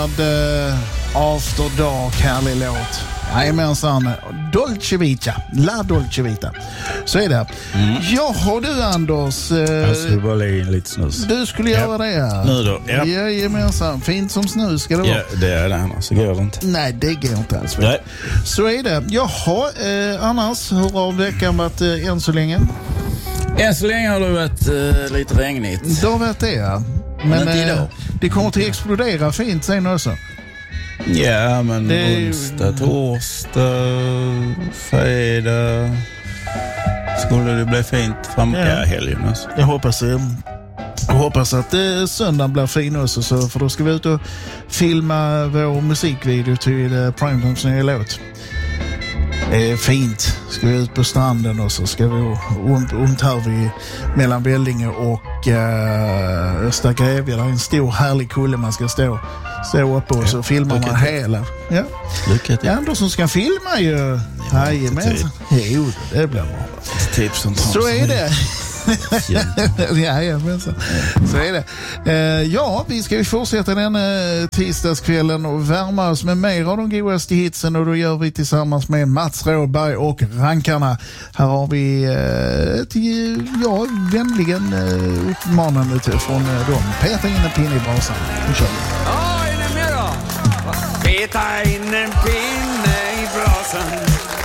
After Dark, härlig låt. Jajamensan, Dolce Vita, La Dolce Vita. Så är det. Jaha du Anders. Jag skulle bara lägga in lite snus. Du skulle göra det. Nu då? Ja. Jajamensan, fint som snus ska det vara. Ja, det är det annars. Så går det inte. Nej, det går inte alls. Nej. Så är det. Jaha, annars, hur har veckan varit än så länge? Än så länge har det varit lite regnigt. Det har varit det, ja. Men inte idag. Det kommer att explodera fint sen också. Ja, men onsdag, torsdag, fredag skulle det bli fint fram helgen alltså. Jag hoppas att söndagen blir fin också, så, för då ska vi ut och filma vår musikvideo till Primetimes nya låt. Fint. Ska vi ut på stranden och så ska vi runt här mellan Vellinge och Östra Grevie. Det är en stor härlig kulle man ska stå uppe och så filmar man hela. Ja. Lycka till. Andersson ska filma ju. Jajamensan. Jo, det blir bra. Tips och så är det. Jajamensan. Så är det. Ja, vi ska ju fortsätta den tisdagskvällen och värma oss med mer av de godaste hitsen, och då gör vi tillsammans med Mats Rådberg och Rankarna. Här har vi vänligen uppmanande från dem. Peta in en pinne i brasan. Nu kör vi. Ja, är ni med då? Peta in en pinne i brasan.